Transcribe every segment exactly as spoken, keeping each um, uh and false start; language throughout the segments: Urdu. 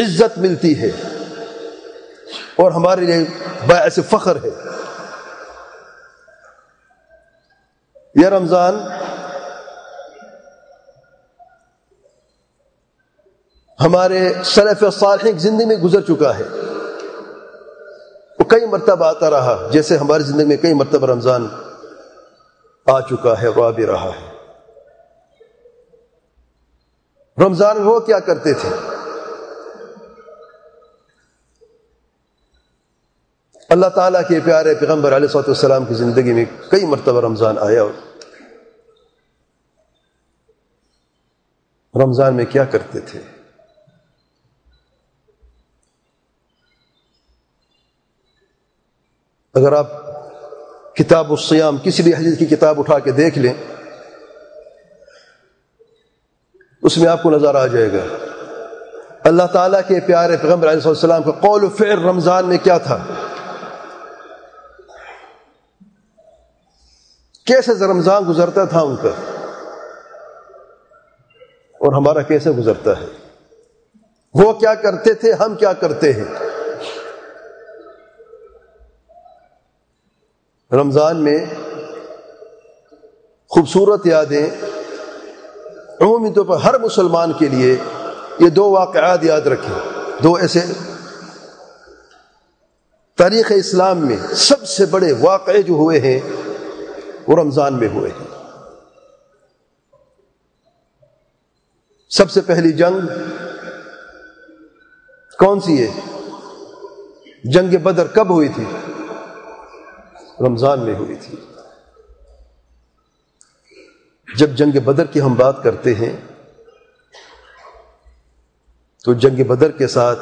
عزت ملتی ہے اور ہمارے لیے باعث فخر ہے۔ یہ رمضان ہمارے سلف صالحین کی زندگی میں گزر چکا ہے، وہ کئی مرتبہ آتا رہا، جیسے ہماری زندگی میں کئی مرتبہ رمضان آ چکا ہے اور آ بھی رہا ہے۔ رمضان میں وہ کیا کرتے تھے؟ اللہ تعالیٰ کے پیارے پیغمبر علیہ الصلوۃ والسلام کی زندگی میں کئی مرتبہ رمضان آیا، اور رمضان میں کیا کرتے تھے؟ اگر آپ کتاب الصیام کسی بھی حدیث کی کتاب اٹھا کے دیکھ لیں، اس میں آپ کو نظر آ جائے گا اللہ تعالیٰ کے پیارے پیغمبر علیہ الصلوۃ والسلام کا قول و فعل رمضان میں کیا تھا، کیسے رمضان گزرتا تھا ان کا، اور ہمارا کیسے گزرتا ہے۔ وہ کیا کرتے تھے، ہم کیا کرتے ہیں۔ رمضان میں خوبصورت یادیں، عمومی طور پر ہر مسلمان کے لیے یہ دو واقعات یاد رکھیں، دو ایسے تاریخ اسلام میں سب سے بڑے واقعے جو ہوئے ہیں وہ رمضان میں ہوئے ہیں۔ سب سے پہلی جنگ کون سی ہے؟ جنگ بدر کب ہوئی تھی؟ رمضان میں ہوئی تھی۔ جب جنگ بدر کی ہم بات کرتے ہیں تو جنگ بدر کے ساتھ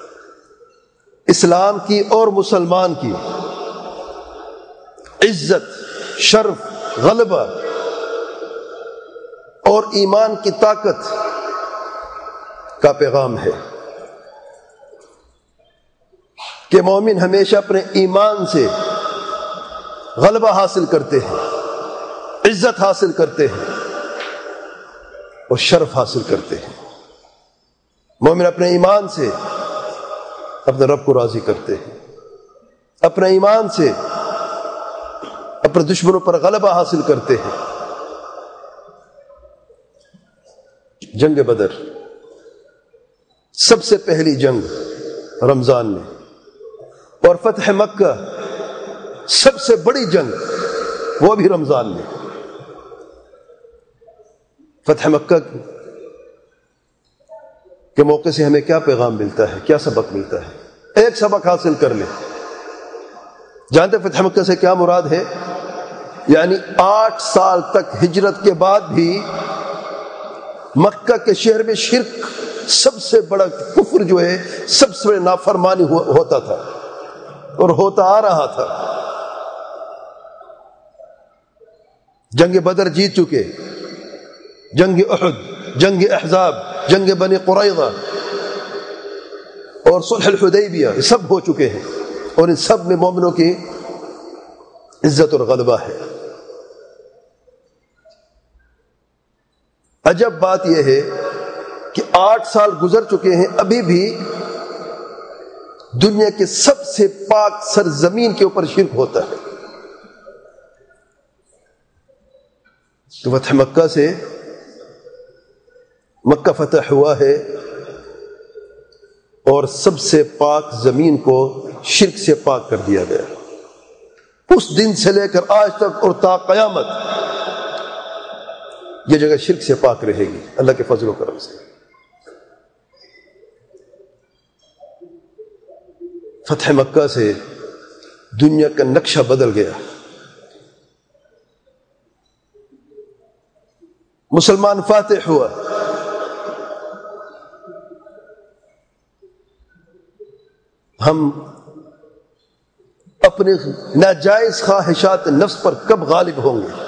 اسلام کی اور مسلمان کی عزت، شرف، غلبہ اور ایمان کی طاقت کا پیغام ہے کہ مومن ہمیشہ اپنے ایمان سے غلبہ حاصل کرتے ہیں، عزت حاصل کرتے ہیں اور شرف حاصل کرتے ہیں۔ مومن اپنے ایمان سے اپنے رب کو راضی کرتے ہیں، اپنے ایمان سے اپنے دشمنوں پر غلبہ حاصل کرتے ہیں۔ جنگ بدر سب سے پہلی جنگ رمضان میں، اور فتح مکہ سب سے بڑی جنگ وہ بھی رمضان میں۔ فتح مکہ کے موقع سے ہمیں کیا پیغام ملتا ہے، کیا سبق ملتا ہے؟ ایک سبق حاصل کر لیں۔ جانتے فتح مکہ سے کیا مراد ہے؟ یعنی آٹھ سال تک ہجرت کے بعد بھی مکہ کے شہر میں شرک سب سے بڑا کفر جو ہے، سب سے بڑا نافرمانی ہوتا تھا اور ہوتا آ رہا تھا۔ جنگ بدر جیت چکے، جنگ احد، جنگ احزاب، جنگ بنی قریظہ اور صلح الحدیبیہ یہ سب ہو چکے ہیں، اور ان سب میں مومنوں کی عزت اور غلبہ ہے۔ عجب بات یہ ہے کہ آٹھ سال گزر چکے ہیں، ابھی بھی دنیا کے سب سے پاک سرزمین کے اوپر شرک ہوتا ہے۔ تو فتح مکہ سے مکہ فتح ہوا ہے اور سب سے پاک زمین کو شرک سے پاک کر دیا گیا۔ اس دن سے لے کر آج تک اور تا قیامت یہ جگہ شرک سے پاک رہے گی اللہ کے فضل و کرم سے۔ فتح مکہ سے دنیا کا نقشہ بدل گیا۔ مسلمان فاتح ہوا، ہم اپنے ناجائز خواہشات نفس پر کب غالب ہوں گے؟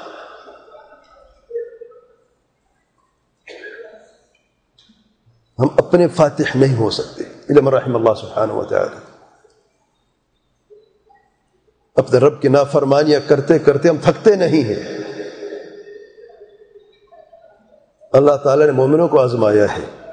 ہم اپنے فاتح نہیں ہو سکتے الا من رحم اللہ سبحانہ و تعالی۔ اپنے رب کی نافرمانیاں کرتے کرتے ہم تھکتے نہیں ہیں۔ اللہ تعالی نے مومنوں کو آزمایا ہے۔